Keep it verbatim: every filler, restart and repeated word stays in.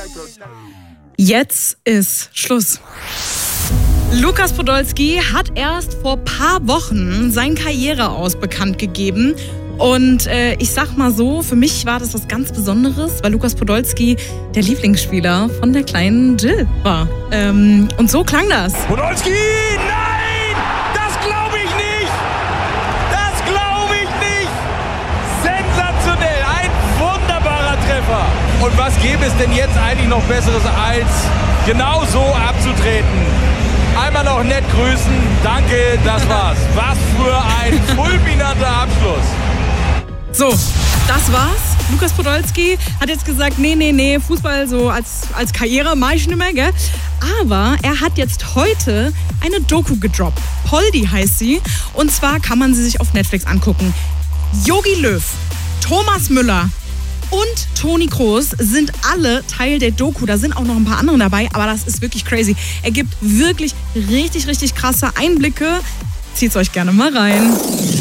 Jetzt ist Schluss. Lukas Podolski hat erst vor ein paar Wochen sein Karriereaus bekannt gegeben. Und äh, ich sag mal so, für mich war das was ganz Besonderes, weil Lukas Podolski der Lieblingsspieler von der kleinen Jill war. Ähm, und so klang das. Podolski, nein! Das glaube ich nicht! Das glaube ich nicht! Sensationell, ein wunderbarer Treffer. Und was gäbe es denn jetzt eigentlich noch Besseres, als genau so abzutreten? Einmal noch nett grüßen, danke, das war's. Was für ein fulminanter Abschluss. So, das war's. Lukas Podolski hat jetzt gesagt, nee, nee, nee, Fußball so als, als Karriere mache ich nicht mehr, gell? Aber er hat jetzt heute eine Doku gedroppt. Poldi heißt sie. Und zwar kann man sie sich auf Netflix angucken. Jogi Löw, Thomas Müller und Toni Kroos sind alle Teil der Doku. Da sind auch noch ein paar andere dabei, aber das ist wirklich crazy. Er gibt wirklich richtig, richtig krasse Einblicke. Zieht's euch gerne mal rein.